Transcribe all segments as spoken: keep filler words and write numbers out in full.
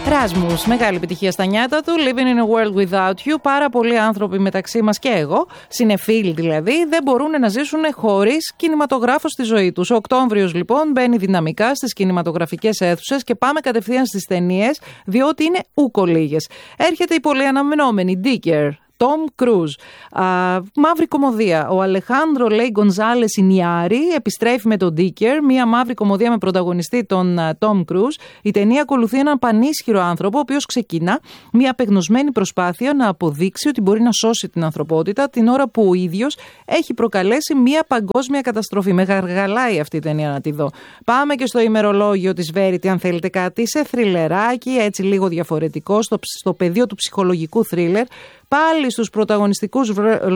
Ράσμους, μεγάλη επιτυχία στα νιάτα του. Living in a world without you. Πάρα πολλοί άνθρωποι μεταξύ μας και εγώ, συνεφίλοι δηλαδή, δεν μπορούν να ζήσουν χωρίς κινηματογράφο στη ζωή τους. Ο Οκτώβριος λοιπόν μπαίνει δυναμικά στις κινηματογραφικές αίθουσες και πάμε κατευθείαν στις ταινίες, διότι είναι ούκο λίγες. Έρχεται η πολύ αναμενόμενη Dicker. Tom Cruise. Α, μαύρη κωμωδία. Ο Αλεχάνδρο Λέι Γκονζάλες Ινιάρη επιστρέφει με τον Dicker, μια μαύρη κωμωδία με πρωταγωνιστή τον Tom Cruise. Η ταινία ακολουθεί έναν πανίσχυρο άνθρωπο, ο οποίος ξεκινά μια απεγνωσμένη προσπάθεια να αποδείξει ότι μπορεί να σώσει την ανθρωπότητα την ώρα που ο ίδιος έχει προκαλέσει μια παγκόσμια καταστροφή. Με γαργαλάει αυτή η ταινία να τη δω. Πάμε και στο ημερολόγιο της Verity, αν θέλετε κάτι σε θριλεράκι, έτσι λίγο διαφορετικό, στο, στο πεδίο του ψυχολογικού θρίλερ. Πάλι στους πρωταγωνιστικούς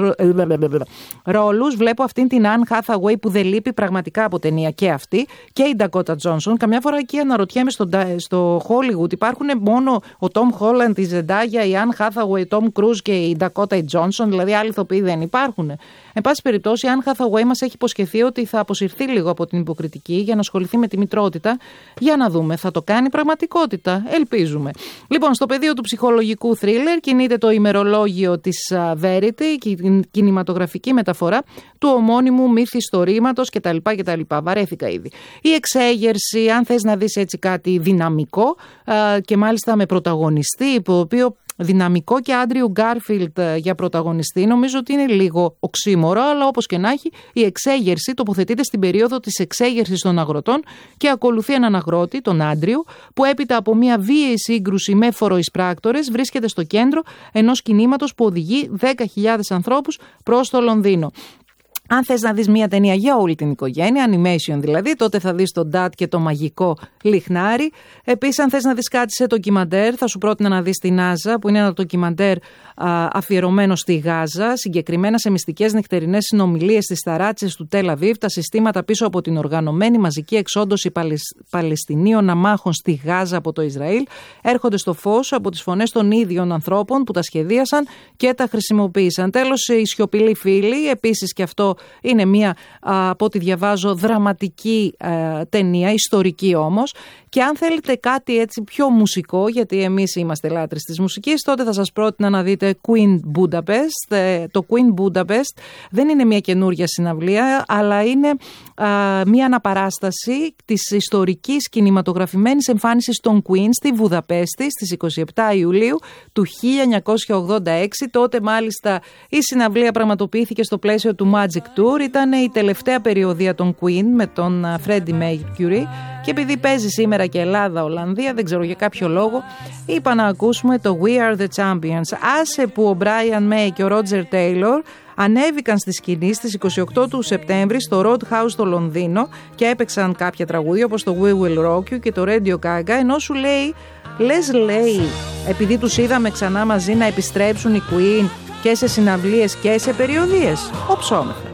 ρόλους βλέπω αυτήν την Anne Hathaway που δεν λείπει πραγματικά από ταινία και αυτή, και η Dakota Johnson. Καμιά φορά εκεί αναρωτιέμαι στο, στο Hollywood υπάρχουν μόνο ο Tom Holland, η Zendaya, η Anne Hathaway, Tom Cruise και η Dakota Johnson, δηλαδή άλλοι ηθοποιοί δεν υπάρχουν. Εν πάση περιπτώσει, η Anne Hathaway μας έχει υποσχεθεί ότι θα αποσυρθεί λίγο από την υποκριτική για να ασχοληθεί με τη μητρότητα. Για να δούμε, θα το κάνει πραγματικότητα? Ελπίζουμε. Λοιπόν, στο πεδίο του ψυχολογικού θρίλερ κινείται το ημερολόγιο της Verity, η κινηματογραφική μεταφορά του ομώνυμου μύθιστορήματος κτλ. κτλ. Βαρέθηκα ήδη. Η εξέγερση, αν θες να δεις έτσι κάτι δυναμικό και μάλιστα με πρωταγωνιστή, το οποίο δυναμικό και Άντριου Γκάρφιλντ για πρωταγωνιστή, νομίζω ότι είναι λίγο οξύμορο, αλλά όπως και να έχει, η εξέγερση τοποθετείται στην περίοδο της εξέγερσης των αγροτών και ακολουθεί έναν αγρότη, τον Άντριου, που έπειτα από μια βίαιη σύγκρουση με φοροεισπράκτορες βρίσκεται στο κέντρο ενός κινήματος που οδηγεί δέκα χιλιάδες ανθρώπους προς το Λονδίνο. Αν θες να δεις μια ταινία για όλη την οικογένεια, animation δηλαδή, τότε θα δεις τον Dad και το μαγικό λιχνάρι. Επίσης, αν θες να δεις κάτι σε ντοκιμαντέρ, θα σου πρότεινα να δεις την Άζα, που είναι ένα ντοκιμαντέρ αφιερωμένο στη Γάζα, συγκεκριμένα σε μυστικές νυχτερινές συνομιλίες στις ταράτσες του Τελ Αβίβ, τα συστήματα πίσω από την οργανωμένη μαζική εξόντωση Παλαιστινίων αμάχων στη Γάζα από το Ισραήλ, έρχονται στο φως από τις φωνές των ίδιων ανθρώπων που τα σχεδίασαν και τα χρησιμοποίησαν. Τέλος, οι σιωπηλοί φίλοι, επίσης και αυτό είναι μια, από ό,τι διαβάζω, δραματική α, ταινία, ιστορική όμως. Και αν θέλετε κάτι έτσι πιο μουσικό, γιατί εμείς είμαστε λάτρες της μουσικής, τότε θα σας πρότεινα να δείτε Queen Budapest. Το Queen Budapest δεν είναι μια καινούρια συναυλία, αλλά είναι α, μια αναπαράσταση της ιστορικής κινηματογραφημένης εμφάνισης των Queen στη Βουδαπέστη στις είκοσι επτά Ιουλίου του χίλια εννιακόσια ογδόντα έξι. Τότε μάλιστα η συναυλία πραγματοποιήθηκε στο πλαίσιο του Magic Tour. Ήταν η τελευταία περιοδία των Queen με τον Freddie Mercury. Και επειδή παίζει σήμερα και Ελλάδα-Ολλανδία, δεν ξέρω για κάποιο λόγο, είπα να ακούσουμε το We Are The Champions. Άσε που ο Brian May και ο Roger Taylor ανέβηκαν στη σκηνή στις είκοσι οκτώ του Σεπτέμβρη στο Roadhouse στο Λονδίνο και έπαιξαν κάποια τραγούδια όπως το We Will Rock You και το Radio Gaga, ενώ σου λέει, λες λέει, επειδή τους είδαμε ξανά μαζί να επιστρέψουν οι Queen και σε συναυλίες και σε περιοδίες, οψόμεθα.